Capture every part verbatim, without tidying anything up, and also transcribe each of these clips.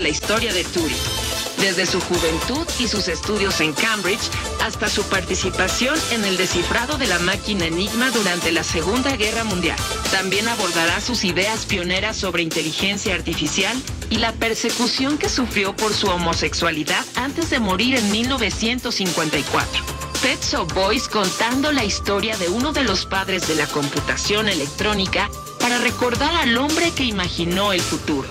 la historia de Turing. Desde su juventud y sus estudios en Cambridge hasta su participación en el descifrado de la máquina Enigma durante la Segunda Guerra Mundial. También abordará sus ideas pioneras sobre inteligencia artificial y la persecución que sufrió por su homosexualidad antes de morir en mil novecientos cincuenta y cuatro. Pet Shop Boys contando la historia de uno de los padres de la computación electrónica para recordar al hombre que imaginó el futuro.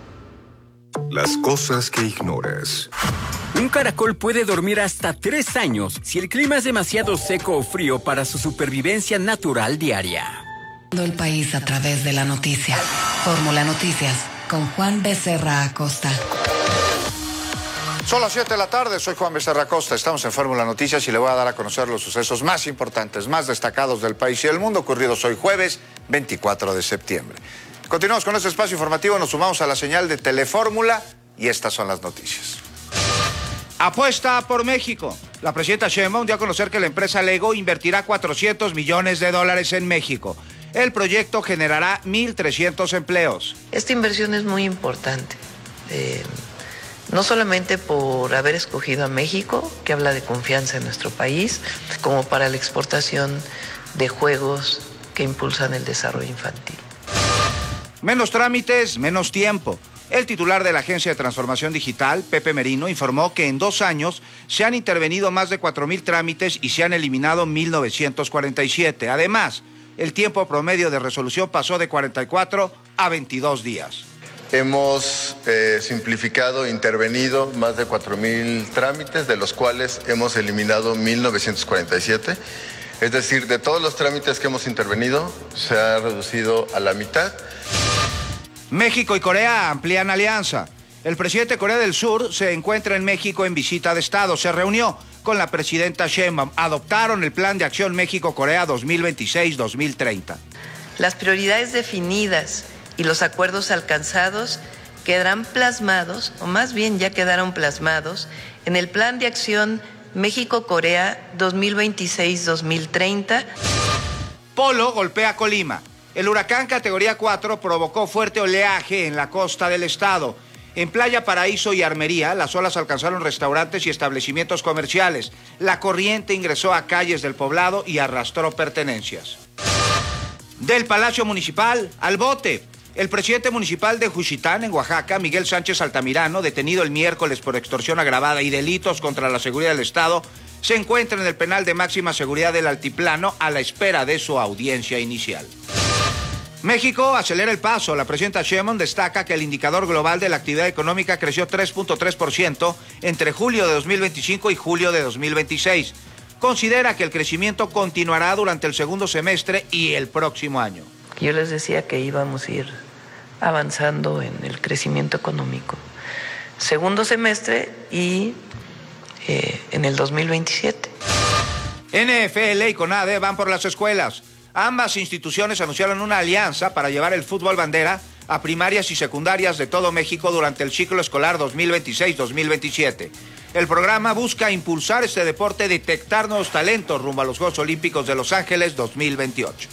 Las cosas que ignoras. Un caracol puede dormir hasta tres años si el clima es demasiado seco o frío para su supervivencia natural diaria. El país a través de la noticia. Fórmula Noticias con Juan Becerra Acosta. Son las siete de la tarde, soy Juan Becerra Acosta, estamos en Fórmula Noticias y le voy a dar a conocer los sucesos más importantes, más destacados del país y del mundo ocurridos hoy jueves veinticuatro de septiembre. Continuamos con este espacio informativo, nos sumamos a la señal de Telefórmula y estas son las noticias. Apuesta por México. La presidenta Sheinbaum dio a conocer que la empresa Lego invertirá cuatrocientos millones de dólares en México. El proyecto generará mil trescientos empleos. Esta inversión es muy importante, eh, no solamente por haber escogido a México, que habla de confianza en nuestro país, como para la exportación de juegos que impulsan el desarrollo infantil. Menos trámites, menos tiempo. El titular de la Agencia de Transformación Digital, Pepe Merino, informó que en dos años se han intervenido más de cuatro mil trámites y se han eliminado mil novecientos cuarenta y siete. Además, el tiempo promedio de resolución pasó de cuarenta y cuatro a veintidós días. Hemos eh, simplificado e intervenido más de cuatro mil trámites, de los cuales hemos eliminado mil novecientos cuarenta y siete. Es decir, de todos los trámites que hemos intervenido, se ha reducido a la mitad. México y Corea amplían alianza. El presidente de Corea del Sur se encuentra en México en visita de Estado. Se reunió con la presidenta Sheinbaum. Adoptaron el Plan de Acción México-Corea dos mil veintiséis a dos mil treinta. Las prioridades definidas y los acuerdos alcanzados quedarán plasmados, o más bien ya quedaron plasmados, en el Plan de Acción México-Corea dos mil veintiséis a dos mil treinta. Polo golpea Colima. El huracán categoría cuatro provocó fuerte oleaje en la costa del estado. En Playa Paraíso y Armería, las olas alcanzaron restaurantes y establecimientos comerciales. La corriente ingresó a calles del poblado y arrastró pertenencias. Del Palacio Municipal al bote. El presidente municipal de Juchitán, en Oaxaca, Miguel Sánchez Altamirano, detenido el miércoles por extorsión agravada y delitos contra la seguridad del Estado, se encuentra en el penal de máxima seguridad del Altiplano a la espera de su audiencia inicial. México acelera el paso. La presidenta Sheinbaum destaca que el indicador global de la actividad económica creció tres punto tres por ciento entre julio de dos mil veinticinco y julio de dos mil veintiséis. Considera que el crecimiento continuará durante el segundo semestre y el próximo año. Yo les decía que íbamos a ir avanzando en el crecimiento económico. Segundo semestre y eh, en el dos mil veintisiete. N F L y CONADE van por las escuelas. Ambas instituciones anunciaron una alianza para llevar el fútbol bandera a primarias y secundarias de todo México durante el ciclo escolar dos mil veintiséis a dos mil veintisiete. El programa busca impulsar este deporte y detectar nuevos talentos rumbo a los Juegos Olímpicos de Los Ángeles dos mil veintiocho.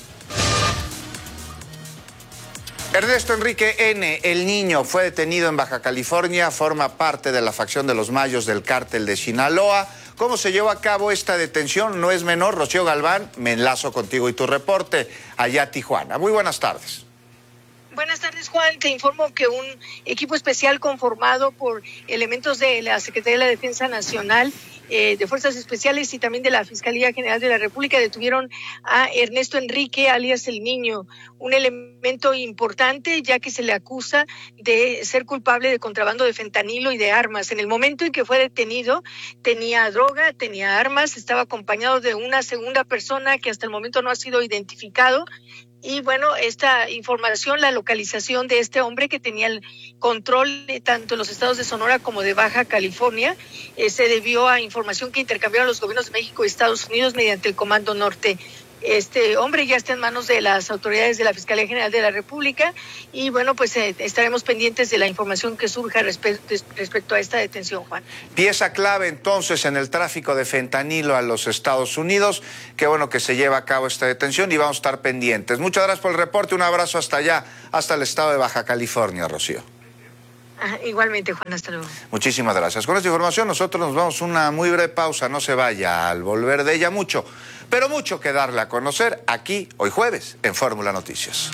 Ernesto Enrique N., el niño, fue detenido en Baja California, forma parte de la facción de los Mayos del cártel de Sinaloa. ¿Cómo se llevó a cabo esta detención? No es menor. Rocío Galván, me enlazo contigo y tu reporte allá a Tijuana. Muy buenas tardes. Buenas tardes, Juan. Te informo que un equipo especial conformado por elementos de la Secretaría de la Defensa Nacional, eh, de Fuerzas Especiales y también de la Fiscalía General de la República detuvieron a Ernesto Enrique, alias El Niño, un elemento importante ya que se le acusa de ser culpable de contrabando de fentanilo y de armas. En el momento en que fue detenido tenía droga, tenía armas, estaba acompañado de una segunda persona que hasta el momento no ha sido identificado. Y bueno, esta información, la localización de este hombre que tenía el control de tanto en los estados de Sonora como de Baja California, eh, se debió a información que intercambiaron los gobiernos de México y Estados Unidos mediante el Comando Norte. Este hombre ya está en manos de las autoridades de la Fiscalía General de la República y bueno, pues eh, estaremos pendientes de la información que surja respecto, respecto a esta detención, Juan. Pieza clave entonces en el tráfico de fentanilo a los Estados Unidos. Qué bueno que se lleva a cabo esta detención y vamos a estar pendientes. Muchas gracias por el reporte, un abrazo hasta allá, hasta el estado de Baja California, Rocío. Ah, igualmente, Juan, hasta luego. Muchísimas gracias. Con esta información nosotros nos vamos a una muy breve pausa. No se vaya, al volver de ella mucho, pero mucho que darle a conocer aquí hoy jueves en Fórmula Noticias.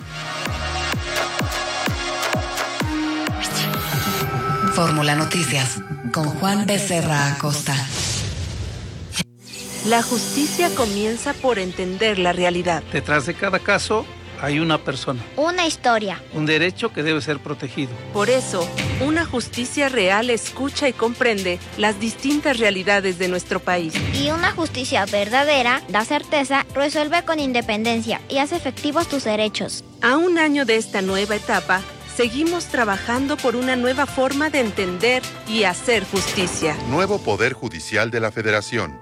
Fórmula Noticias con Juan Becerra Acosta. La justicia comienza por entender la realidad. Detrás de cada caso hay una persona. Una historia. Un derecho que debe ser protegido. Por eso, una justicia real escucha y comprende las distintas realidades de nuestro país. Y una justicia verdadera da certeza, resuelve con independencia y hace efectivos tus derechos. A un año de esta nueva etapa, seguimos trabajando por una nueva forma de entender y hacer justicia. Nuevo Poder Judicial de la Federación.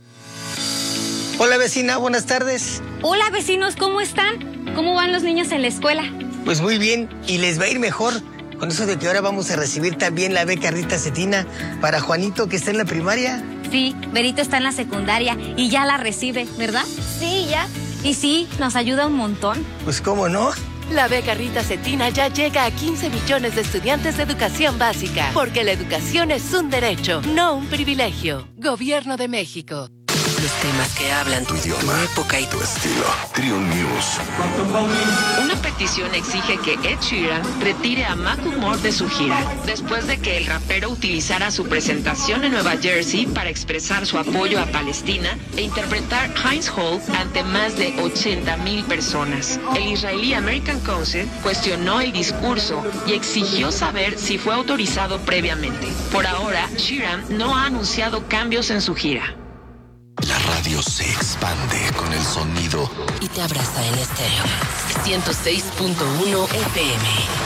Hola vecina, buenas tardes. Hola vecinos, ¿cómo están? ¿Cómo van los niños en la escuela? Pues muy bien, y les va a ir mejor. Con eso de que ahora vamos a recibir también la beca Rita Cetina para Juanito, que está en la primaria. Sí, Berito está en la secundaria y ya la recibe, ¿verdad? Sí, ya. Y sí, nos ayuda un montón. Pues cómo no. La beca Rita Cetina ya llega a quince millones de estudiantes de educación básica, porque la educación es un derecho, no un privilegio. Gobierno de México. Los temas que hablan tu idioma, tu época y tu estilo. Trio News. Una petición exige que Ed Sheeran retire a Macklemore de su gira, después de que el rapero utilizara su presentación en Nueva Jersey para expresar su apoyo a Palestina e interpretar Heinz Hall ante más de ochenta mil personas. El israelí American Council cuestionó el discurso y exigió saber si fue autorizado previamente. Por ahora, Sheeran no ha anunciado cambios en su gira. La radio se expande con el sonido y te abraza en estéreo. ciento seis punto uno F M.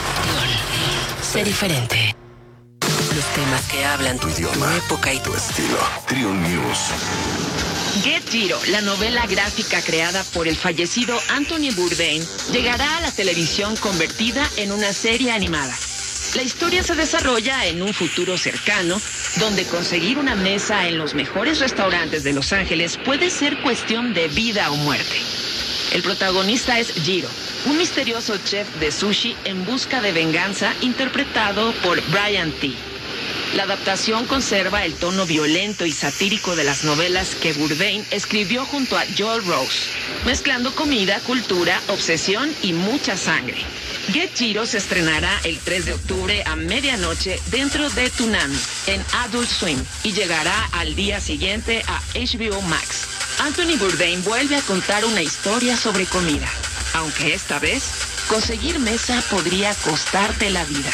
Sé diferente. Los temas que hablan tu idioma, tu época y tu estilo. Trio News. Get Giro, la novela gráfica creada por el fallecido Anthony Bourdain, llegará a la televisión convertida en una serie animada. La historia se desarrolla en un futuro cercano, donde conseguir una mesa en los mejores restaurantes de Los Ángeles puede ser cuestión de vida o muerte. El protagonista es Jiro, un misterioso chef de sushi en busca de venganza, interpretado por Brian T. La adaptación conserva el tono violento y satírico de las novelas que Bourdain escribió junto a Joel Rose, mezclando comida, cultura, obsesión y mucha sangre. Get Giro se estrenará el tres de octubre a medianoche dentro de Toonami en Adult Swim y llegará al día siguiente a H B O Max. Anthony Bourdain vuelve a contar una historia sobre comida, aunque esta vez conseguir mesa podría costarte la vida.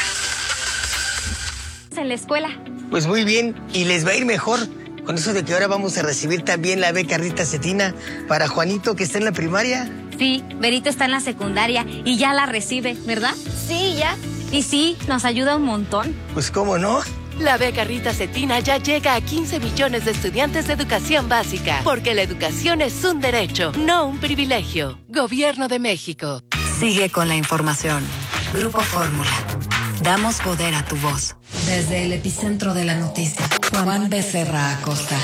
¿En la escuela? Pues muy bien, y les va a ir mejor. Con eso de que ahora vamos a recibir también la beca Rita Cetina para Juanito, que está en la primaria. Sí, Berito está en la secundaria y ya la recibe, ¿verdad? Sí, ya. Y sí, nos ayuda un montón. Pues cómo no. La beca Rita Cetina ya llega a quince millones de estudiantes de educación básica, porque la educación es un derecho, no un privilegio. Gobierno de México. Sigue con la información. Grupo Fórmula. Damos poder a tu voz. Desde el epicentro de la noticia, Juan Becerra Acosta.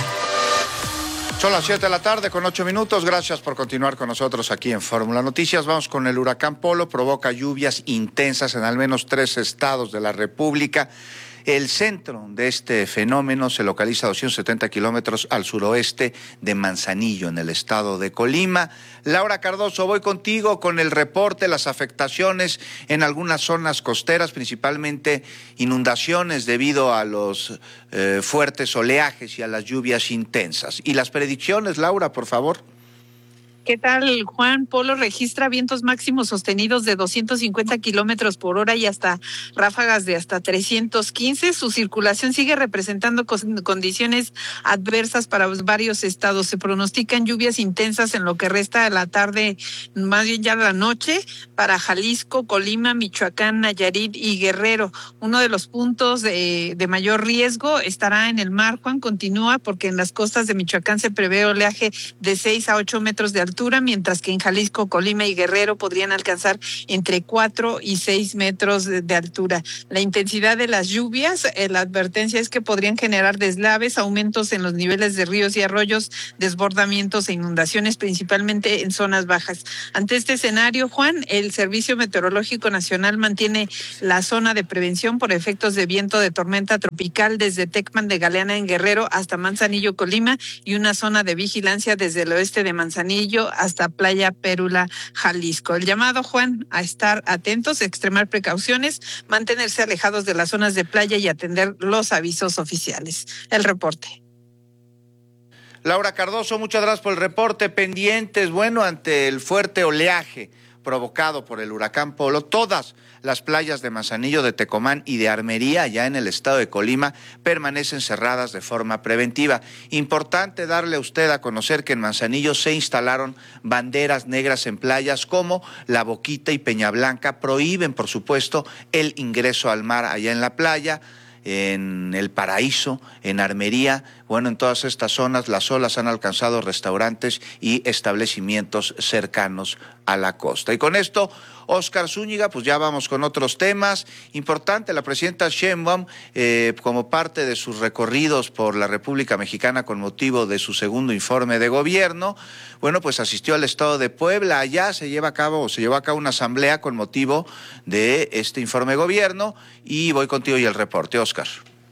Son las siete de la tarde con ocho minutos. Gracias por continuar con nosotros aquí en Fórmula Noticias. Vamos con el huracán Polo. Provoca lluvias intensas en al menos tres estados de la República. El centro de este fenómeno se localiza a doscientos setenta kilómetros al suroeste de Manzanillo, en el estado de Colima. Laura Cardoso, voy contigo con el reporte, las afectaciones en algunas zonas costeras, principalmente inundaciones debido a los eh, fuertes oleajes y a las lluvias intensas. Y las predicciones, Laura, por favor. ¿Qué tal, Juan? Polo registra vientos máximos sostenidos de doscientos cincuenta kilómetros por hora y hasta ráfagas de hasta trescientos quince. Su circulación sigue representando condiciones adversas para varios estados. Se pronostican lluvias intensas en lo que resta de la tarde, más bien ya la noche, para Jalisco, Colima, Michoacán, Nayarit y Guerrero. Uno de los puntos de, de mayor riesgo estará en el mar, Juan. Continúa porque en las costas de Michoacán se prevé oleaje de seis a ocho metros de altura altura, mientras que en Jalisco, Colima y Guerrero podrían alcanzar entre cuatro y seis metros de, de altura. La intensidad de las lluvias, eh, la advertencia es que podrían generar deslaves, aumentos en los niveles de ríos y arroyos, desbordamientos e inundaciones, principalmente en zonas bajas. Ante este escenario, Juan, el Servicio Meteorológico Nacional mantiene la zona de prevención por efectos de viento de tormenta tropical desde Tecpan de Galeana en Guerrero hasta Manzanillo, Colima, y una zona de vigilancia desde el oeste de Manzanillo hasta Playa Pérula, Jalisco. El llamado, Juan, a estar atentos, extremar precauciones, mantenerse alejados de las zonas de playa y atender los avisos oficiales. El reporte. Laura Cardoso, muchas gracias por el reporte. Pendientes, bueno, ante el fuerte oleaje provocado por el huracán Polo, todas las playas de Manzanillo, de Tecomán y de Armería, allá en el estado de Colima, permanecen cerradas de forma preventiva. Importante darle a usted a conocer que en Manzanillo se instalaron banderas negras en playas como La Boquita y Peña Blanca. Prohíben, por supuesto, el ingreso al mar allá en la playa. En El Paraíso, en Armería, bueno, en todas estas zonas las olas han alcanzado restaurantes y establecimientos cercanos a la costa. Y con esto, Óscar Zúñiga, pues ya vamos con otros temas. Importante, la presidenta Sheinbaum, eh, como parte de sus recorridos por la República Mexicana con motivo de su segundo informe de gobierno, bueno, pues asistió al estado de Puebla. Allá se lleva a cabo, o se llevó a cabo una asamblea con motivo de este informe de gobierno, y voy contigo y el reporte, Óscar.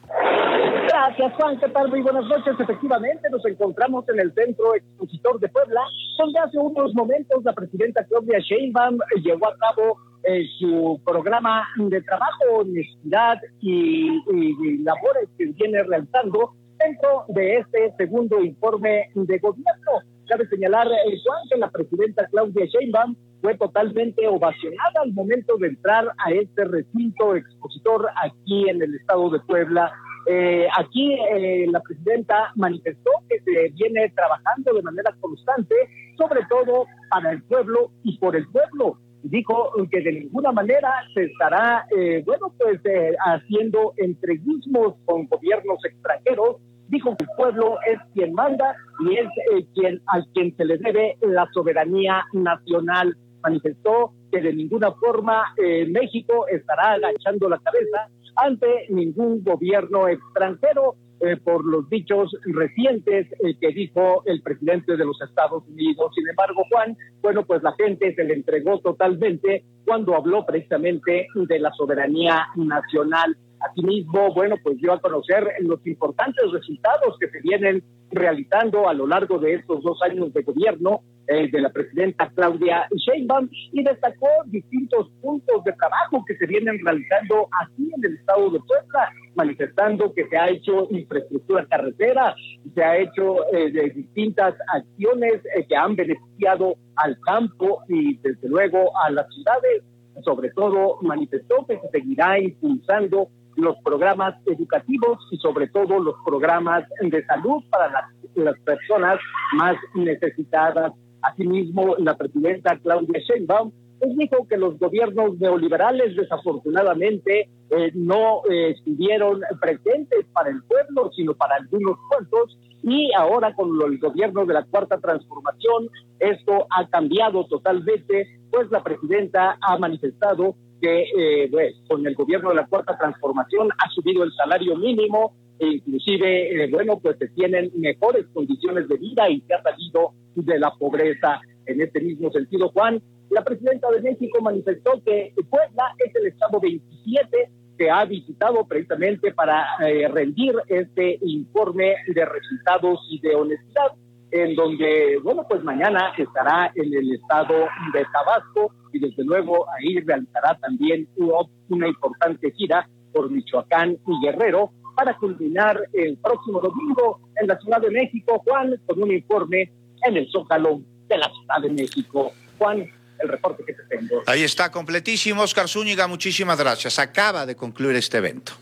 Gracias, Juan. ¿Qué tal? Muy buenas noches. Efectivamente, nos encontramos en el Centro Expositor de Puebla, donde hace unos momentos la presidenta Claudia Sheinbaum llevó a cabo eh, su programa de trabajo, honestidad y, y, y labores que viene realizando dentro de este segundo informe de gobierno. Cabe señalar, eh, Juan, que la presidenta Claudia Sheinbaum fue totalmente ovacionada al momento de entrar a este recinto expositor aquí en el estado de Puebla. Eh, aquí eh, la presidenta manifestó que se viene trabajando de manera constante, sobre todo para el pueblo y por el pueblo. Dijo que de ninguna manera se estará, eh, bueno, pues eh, haciendo entreguismos con gobiernos extranjeros. Dijo que el pueblo es quien manda y es eh, quien a quien se le debe la soberanía nacional. Manifestó que de ninguna forma eh, México estará agachando la cabeza ante ningún gobierno extranjero eh, por los dichos recientes eh, que dijo el presidente de los Estados Unidos. Sin embargo, Juan, bueno, pues la gente se le entregó totalmente cuando habló precisamente de la soberanía nacional. Asimismo, bueno, pues dio a conocer los importantes resultados que se vienen realizando a lo largo de estos dos años de gobierno eh, de la presidenta Claudia Sheinbaum, y destacó distintos puntos de trabajo que se vienen realizando aquí en el estado de Puebla, manifestando que se ha hecho infraestructura carretera, se ha hecho eh, de distintas acciones eh, que han beneficiado al campo y desde luego a las ciudades. Sobre todo manifestó que se seguirá impulsando los programas educativos y sobre todo los programas de salud para las, las personas más necesitadas. Asimismo, la presidenta Claudia Sheinbaum pues dijo que los gobiernos neoliberales desafortunadamente eh, no eh, estuvieron presentes para el pueblo, sino para algunos cuantos, y ahora con el gobierno de la Cuarta Transformación esto ha cambiado totalmente, pues la presidenta ha manifestado que eh, pues, con el gobierno de la Cuarta Transformación ha subido el salario mínimo, e inclusive, eh, bueno, pues se tienen mejores condiciones de vida y se ha salido de la pobreza. En este mismo sentido, Juan, la presidenta de México manifestó que Puebla es el estado veintisiete que ha visitado precisamente para eh, rendir este informe de resultados y de honestidad, en donde, bueno, pues mañana estará en el estado de Tabasco y desde luego ahí realizará también una importante gira por Michoacán y Guerrero para culminar el próximo domingo en la Ciudad de México, Juan, con un informe en el Zócalo de la Ciudad de México. Juan, el reporte que te tengo. Ahí está, completísimo. Óscar Zúñiga, muchísimas gracias. Acaba de concluir este evento.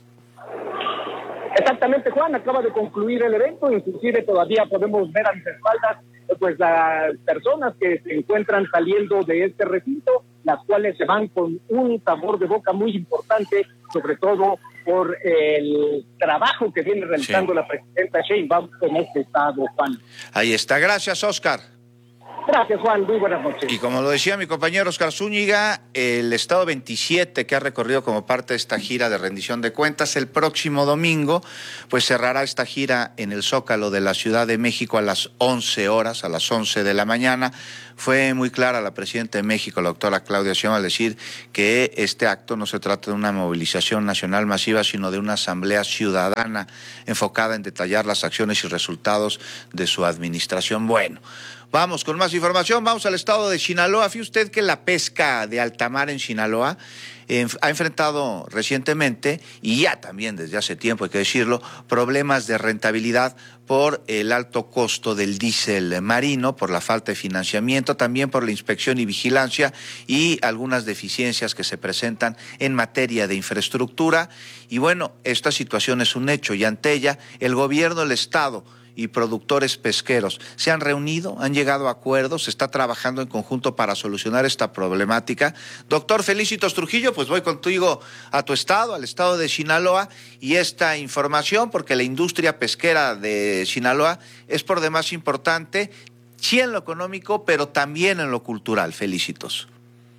Exactamente, Juan, acaba de concluir el evento, inclusive todavía podemos ver a mis espaldas pues las personas que se encuentran saliendo de este recinto, las cuales se van con un sabor de boca muy importante, sobre todo por el trabajo que viene realizando sí. la presidenta Sheinbaum en este estado, Juan. Ahí está, gracias, Óscar. Gracias, Juan. Muy buenas noches. Y como lo decía mi compañero Oscar Zúñiga, el Estado veintisiete que ha recorrido como parte de esta gira de rendición de cuentas, el próximo domingo, pues cerrará esta gira en el Zócalo de la Ciudad de México a las once horas, a las once de la mañana. Fue muy clara la presidenta de México, la doctora Claudia Sheinbaum, al decir que este acto no se trata de una movilización nacional masiva, sino de una asamblea ciudadana enfocada en detallar las acciones y resultados de su administración. Bueno, vamos con más información, vamos al estado de Sinaloa. Fíjese usted que la pesca de alta mar en Sinaloa eh, ha enfrentado recientemente, y ya también desde hace tiempo hay que decirlo, problemas de rentabilidad por el alto costo del diésel marino, por la falta de financiamiento, también por la inspección y vigilancia y algunas deficiencias que se presentan en materia de infraestructura. Y bueno, esta situación es un hecho y ante ella el gobierno del Estado y productores pesqueros se han reunido, han llegado a acuerdos, se está trabajando en conjunto para solucionar esta problemática. Doctor Felicitos Trujillo, pues voy contigo a tu estado, al estado de Sinaloa, y esta información, porque la industria pesquera de Sinaloa es por demás importante, sí en lo económico, pero también en lo cultural. Felicitos.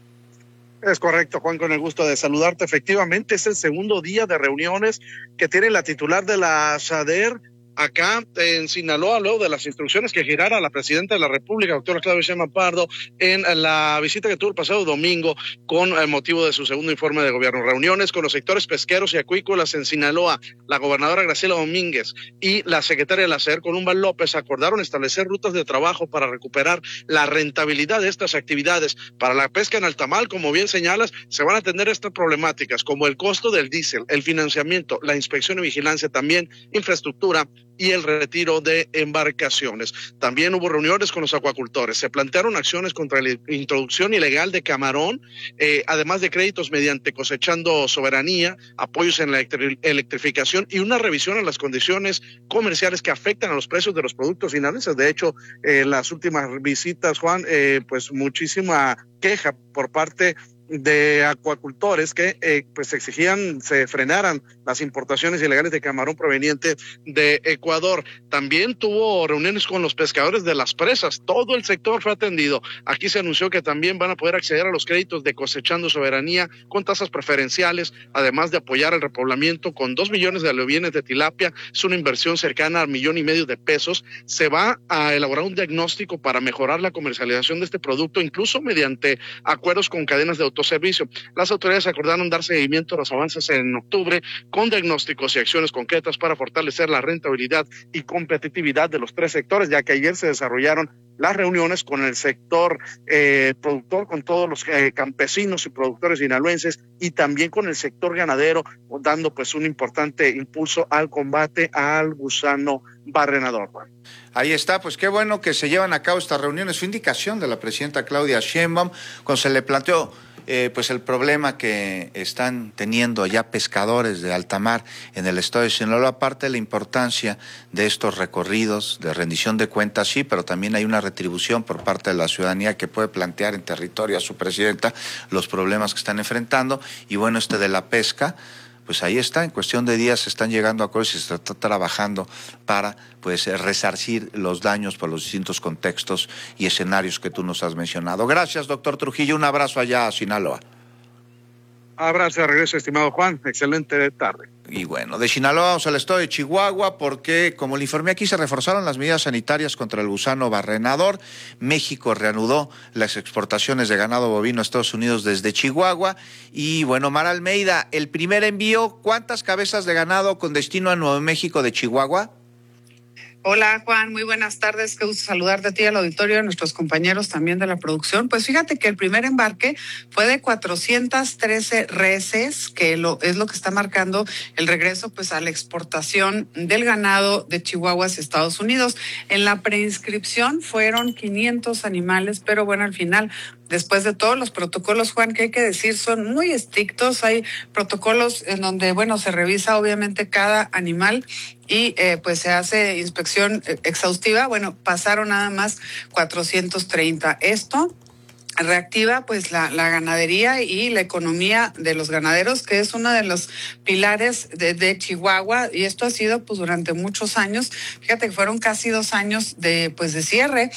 Es correcto, Juan, con el gusto de saludarte. Efectivamente, es el segundo día de reuniones que tiene la titular de la SADER acá en Sinaloa, luego de las instrucciones que girara la presidenta de la República, doctora Claudia Sheinbaum Pardo, en la visita que tuvo el pasado domingo con el motivo de su segundo informe de gobierno. Reuniones con los sectores pesqueros y acuícolas en Sinaloa. La gobernadora Graciela Domínguez y la secretaria de la SADER, Columba López, acordaron establecer rutas de trabajo para recuperar la rentabilidad de estas actividades. Para la pesca en alta mar, como bien señalas, se van a atender estas problemáticas como el costo del diésel, el financiamiento, la inspección y vigilancia, también infraestructura y el retiro de embarcaciones. También hubo reuniones con los acuacultores. Se plantearon acciones contra la introducción ilegal de camarón, eh, además de créditos mediante Cosechando Soberanía, apoyos en la electrificación y una revisión en las condiciones comerciales que afectan a los precios de los productos finales. De hecho, en eh, las últimas visitas, Juan, eh, pues muchísima queja por parte de acuacultores que eh, pues exigían se frenaran las importaciones ilegales de camarón proveniente de Ecuador. También tuvo reuniones con los pescadores de las presas. Todo el sector fue atendido. Aquí se anunció que también van a poder acceder a los créditos de Cosechando Soberanía con tasas preferenciales, además de apoyar el repoblamiento con dos millones de alevines de tilapia. Es una inversión cercana al millón y medio de pesos. Se va a elaborar un diagnóstico para mejorar la comercialización de este producto, incluso mediante acuerdos con cadenas de autoservicio. Las autoridades acordaron dar seguimiento a los avances en octubre con diagnósticos y acciones concretas para fortalecer la rentabilidad y competitividad de los tres sectores, ya que ayer se desarrollaron las reuniones con el sector eh, productor, con todos los eh, campesinos y productores sinaloenses y también con el sector ganadero, dando pues un importante impulso al combate al gusano barrenador. Ahí está, pues qué bueno que se llevan a cabo estas reuniones. Fue indicación de la presidenta Claudia Sheinbaum cuando se le planteó Eh, pues el problema que están teniendo allá pescadores de alta mar en el estado de Sinaloa, aparte de la importancia de estos recorridos de rendición de cuentas, sí, pero también hay una retribución por parte de la ciudadanía que puede plantear en territorio a su presidenta los problemas que están enfrentando. Y bueno, este de la pesca, pues ahí está, en cuestión de días se están llegando a acuerdos y se está trabajando para pues resarcir los daños por los distintos contextos y escenarios que tú nos has mencionado. Gracias, doctor Trujillo, un abrazo allá a Sinaloa. Abrazo de regreso, estimado Juan, excelente tarde. Y bueno, de Sinaloa vamos al estado de Chihuahua porque, como le informé aquí, se reforzaron las medidas sanitarias contra el gusano barrenador. México reanudó las exportaciones de ganado bovino a Estados Unidos desde Chihuahua. Y bueno, Mara Almeida, el primer envío, ¿cuántas cabezas de ganado con destino a Nuevo México de Chihuahua? Hola Juan, muy buenas tardes, qué gusto saludarte a ti, al auditorio, a nuestros compañeros también de la producción. Pues fíjate que el primer embarque fue de cuatrocientas trece reses, que lo, es lo que está marcando el regreso pues a la exportación del ganado de Chihuahua hacia Estados Unidos. En la preinscripción fueron quinientos animales, pero bueno, al final, después de todos los protocolos, Juan, que hay que decir son muy estrictos, hay protocolos en donde, bueno, se revisa obviamente cada animal y eh, pues se hace inspección exhaustiva. Bueno, pasaron nada más cuatrocientos treinta. Esto reactiva pues la, la ganadería y la economía de los ganaderos, que es uno de los pilares de, de Chihuahua, y esto ha sido pues durante muchos años. Fíjate que fueron casi dos años de pues de cierre.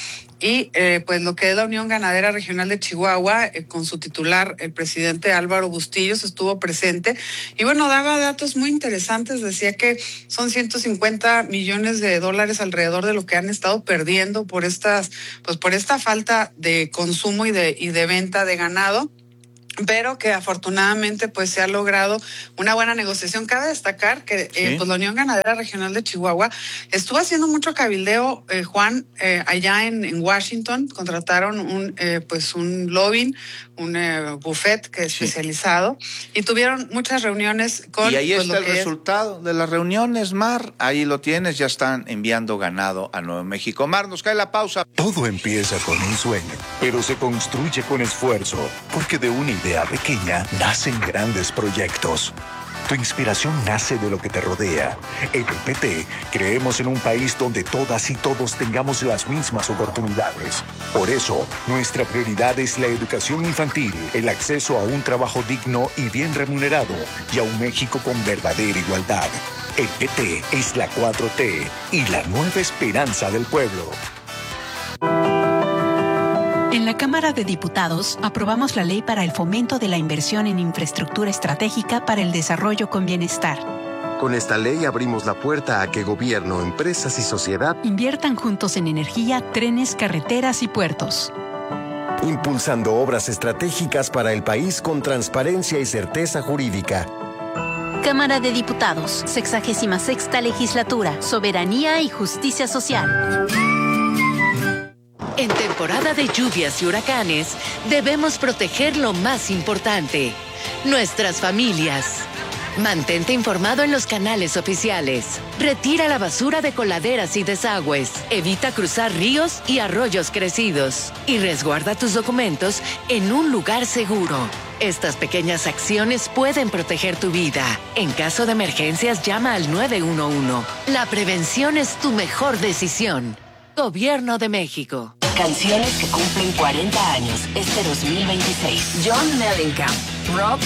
y eh, pues lo que es la Unión Ganadera Regional de Chihuahua, eh, con su titular, el presidente Álvaro Bustillos, estuvo presente y bueno, daba datos muy interesantes, decía que son ciento cincuenta millones de dólares alrededor de lo que han estado perdiendo por estas, pues por esta falta de consumo y de, y de venta de ganado, pero que afortunadamente pues se ha logrado una buena negociación. Cabe destacar que eh, sí. pues la Unión Ganadera Regional de Chihuahua estuvo haciendo mucho cabildeo, eh, Juan, eh, allá en, en Washington. Contrataron un eh, pues un lobbying, un eh, buffet que es sí. especializado, y tuvieron muchas reuniones con... Y ahí pues, está lo el que resultado es... de las reuniones, Mar. Ahí lo tienes, ya están enviando ganado a Nuevo México. Mar, nos cae la pausa. Todo empieza con un sueño, pero se construye con esfuerzo, porque de una idea pequeña nacen grandes proyectos. Tu inspiración nace de lo que te rodea. En el P T creemos en un país donde todas y todos tengamos las mismas oportunidades. Por eso, nuestra prioridad es la educación infantil, el acceso a un trabajo digno y bien remunerado, y a un México con verdadera igualdad. El P T es la cuatro T y la nueva esperanza del pueblo. En la Cámara de Diputados aprobamos la ley para el fomento de la inversión en infraestructura estratégica para el desarrollo con bienestar. Con esta ley abrimos la puerta a que gobierno, empresas y sociedad inviertan juntos en energía, trenes, carreteras y puertos. Impulsando obras estratégicas para el país con transparencia y certeza jurídica. Cámara de Diputados, sexagésima sexta legislatura, soberanía y justicia social. En temporada de lluvias y huracanes, debemos proteger lo más importante, nuestras familias. Mantente informado en los canales oficiales. Retira la basura de coladeras y desagües. Evita cruzar ríos y arroyos crecidos. Y resguarda tus documentos en un lugar seguro. Estas pequeñas acciones pueden proteger tu vida. En caso de emergencias, llama al nueve uno uno. La prevención es tu mejor decisión. Gobierno de México. Canciones que cumplen cuarenta años este dos mil veintiséis. John Mellencamp, Rock